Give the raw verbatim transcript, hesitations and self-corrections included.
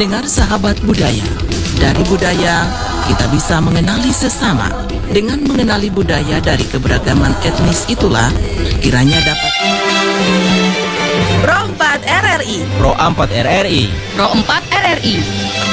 Pendengar sahabat budaya, dari budaya kita bisa mengenali sesama. Dengan mengenali budaya dari keberagaman etnis itulah kiranya dapat Pro empat R R I Pro empat R R I Pro empat R R I